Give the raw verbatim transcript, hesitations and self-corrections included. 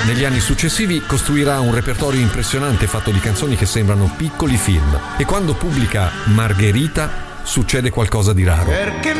Negli anni successivi costruirà un repertorio impressionante fatto di canzoni che sembrano piccoli film, e quando pubblica Margherita succede qualcosa di raro. Perché